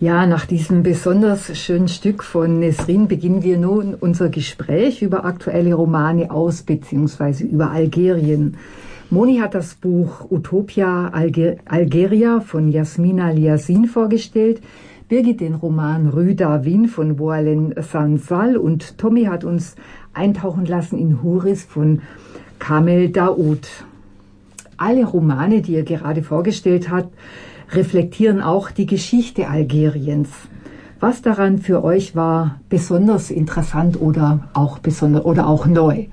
Ja, nach diesem besonders schönen Stück von Nesrin beginnen wir nun unser Gespräch über aktuelle Romane aus bzw. über Algerien. Moni hat das Buch Utopia Algeria von Yasmina Liasin vorgestellt, Birgit den Roman Rue Darwin von Boualem Sansal und Tommy hat uns eintauchen lassen in Huris von Kamel Daoud. Alle Romane, die er gerade vorgestellt hat, reflektieren auch die Geschichte Algeriens. Was daran für euch war besonders interessant oder auch neu?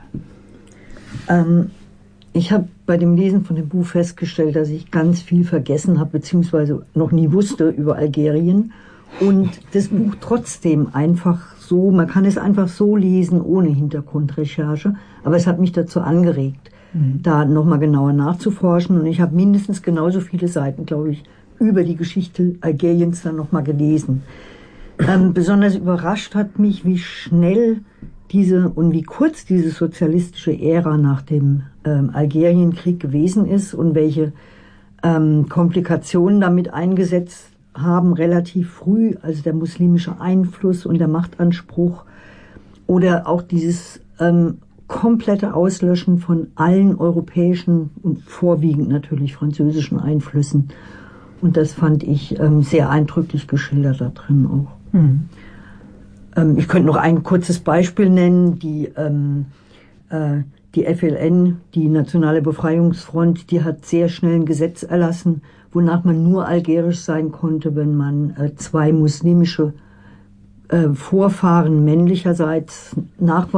Ich habe bei dem Lesen von dem Buch festgestellt, dass ich ganz viel vergessen habe, beziehungsweise noch nie wusste über Algerien. Und das Buch trotzdem einfach so, man kann es einfach so lesen, ohne Hintergrundrecherche. Aber es hat mich dazu angeregt, da nochmal genauer nachzuforschen. Und ich habe mindestens genauso viele Seiten, glaube ich, über die Geschichte Algeriens dann nochmal gelesen. Besonders überrascht hat mich, wie schnell und wie kurz diese sozialistische Ära nach dem Algerienkrieg gewesen ist und welche Komplikationen damit eingesetzt haben, relativ früh, also der muslimische Einfluss und der Machtanspruch oder auch dieses komplette Auslöschen von allen europäischen und vorwiegend natürlich französischen Einflüssen. Und das fand ich sehr eindrücklich geschildert da drin auch. Ich könnte noch ein kurzes Beispiel nennen. Die FLN, die Nationale Befreiungsfront, die hat sehr schnell ein Gesetz erlassen, wonach man nur algerisch sein konnte, wenn man zwei muslimische Vorfahren männlicherseits nachweisen